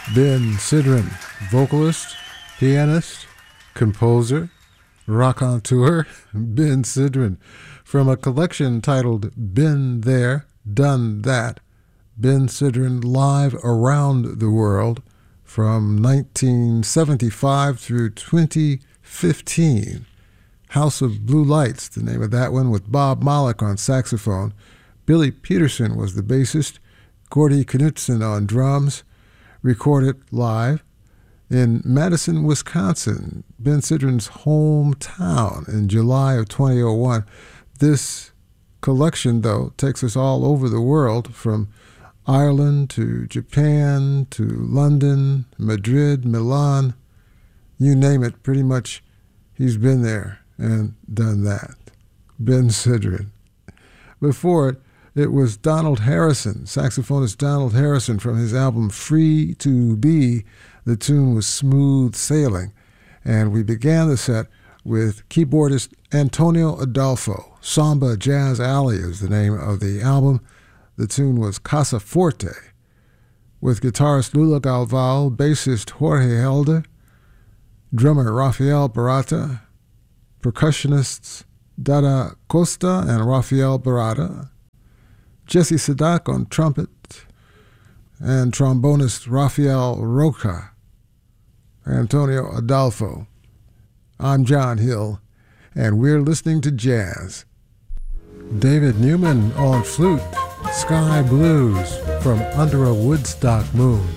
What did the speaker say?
Ben Sidran, vocalist, pianist, composer, raconteur, Ben Sidran, from a collection titled Been There, Done That, Ben Sidran Live Around the World from 1975 through 2015. House of Blue Lights, the name of that one, with Bob Malik on saxophone. Billy Peterson was the bassist, Gordy Knudsen on drums, recorded live in Madison, Wisconsin, Ben Sidran's hometown, in July of 2001. This collection, though, takes us all over the world, from Ireland to Japan to London, Madrid, Milan, you name it, pretty much he's been there and done that. Ben Sidran. Before it was Donald Harrison, saxophonist Donald Harrison, from his album Free to Be. The tune was Smooth Sailing. And we began the set with keyboardist Antonio Adolfo. Samba Jazz Alley is the name of the album. The tune was Casa Forte, with guitarist Lula Galval, bassist Jorge Helder, drummer Rafael Barata, percussionists Dada Costa and Rafael Barata, Jesse Sadak on trumpet, and trombonist Rafael Roca, Antonio Adolfo. I'm John Hill, and we're listening to jazz. David Newman on flute, Sky Blues from Under a Woodstock Moon.